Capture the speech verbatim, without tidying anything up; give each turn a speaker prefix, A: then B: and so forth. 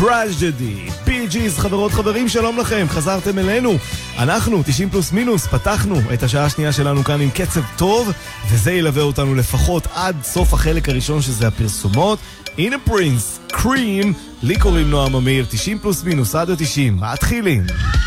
A: טרג'די, בי ג'יז. חברות חברים, שלום לכם, חזרתם אלינו. אנחנו תשעים פלוס מינוס, פתחנו את השעה השנייה שלנו כאן עם קצב טוב, וזה ילווה אותנו לפחות עד סוף החלק הראשון, שזה הפרסומות. הנה פרינס, קרים, לי קוראים נועם אמיר, תשעים פלוס מינוס, עד ה-תשעים, מתחילים.